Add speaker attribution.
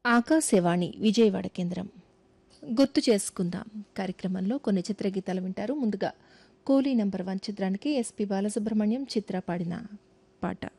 Speaker 1: ఆకాశవాణి విజయవాడ కేంద్రం. గుర్తు చేసుకుందాం కార్యక్రమంలో కొన్ని చిత్రగీతాలు వింటారు. ముందుగా కూలీ నంబర్ 1 చిత్రానికి ఎస్పి బాలసుబ్రహ్మణ్యం చిత్ర పాడిన పాట.